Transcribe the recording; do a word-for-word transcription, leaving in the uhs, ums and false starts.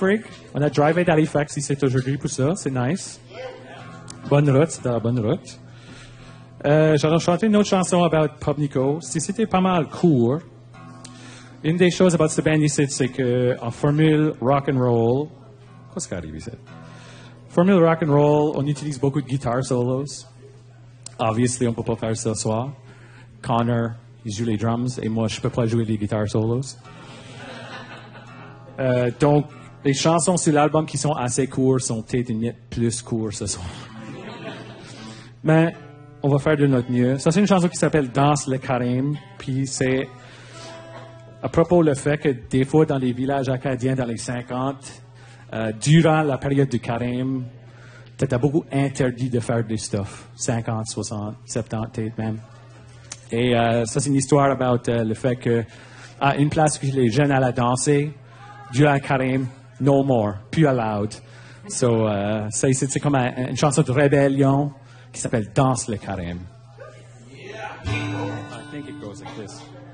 Freak. On a Drive at Halifax ici aujourd'hui pour ça. C'est nice. Bonne route, c'est dans la bonne route. Euh, J'aurais chanté une autre chanson about Pub Nico. Si c'était pas mal court, une des choses about cette band ici, c'est qu'en formule rock and roll, qu'est-ce qui arrive ici? Formule rock and roll, on utilise beaucoup de guitar solos. Obviously, on peut pas faire ça ce soir. Connor, il joue les drums et moi, je peux pas jouer les guitar solos. Euh, donc, les chansons sur l'album qui sont assez courtes sont peut-être une minute plus courtes ce soir. Mais on va faire de notre mieux. Ça, c'est une chanson qui s'appelle Danse le carême. Puis c'est à propos le fait que des fois, dans les villages acadiens dans les cinquante, euh, durant la période du carême, t'étais beaucoup interdit de faire des stuff. cinquante, soixante, soixante-dix peut-être même. Et euh, ça, c'est une histoire about euh, le fait que à une place où les jeunes allaient danser, durant le carême, no more, plus allowed. So, uh, c'est, c'est comme un, une chanson de rébellion qui s'appelle Danse le carême. I think it goes like this.